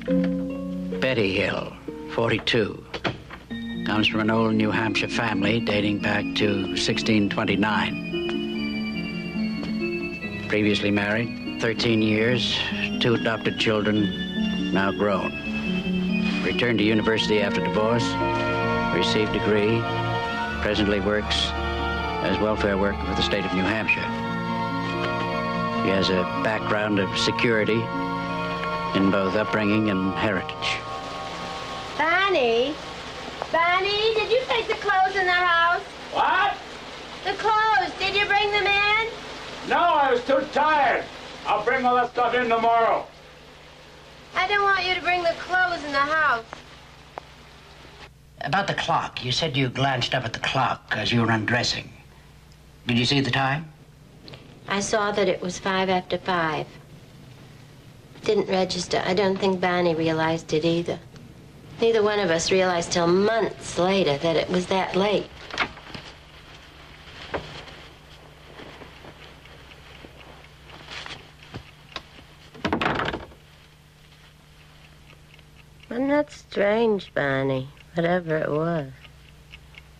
Betty Hill, 42. Comes from an old New Hampshire family dating back to 1629. Previously married, 13 years, 2 adopted children, now grown. Returned to university after divorce, received degree, presently works as welfare worker for the state of New Hampshire. She has a background of security in both upbringing and heritage. Bonnie? Bonnie, did you take the clothes in the house? What? The clothes, did you bring them in? No, I was too tired. I'll bring all that stuff in tomorrow. I don't want you to bring the clothes in the house. About the clock, you said you glanced up at the clock as you were undressing. Did you see the time? I saw that it was 5 after 5. Didn't register. I don't think Bonnie realized it either. Neither one of us realized till months later that it was that late. Wasn't that strange, Bonnie? Whatever it was.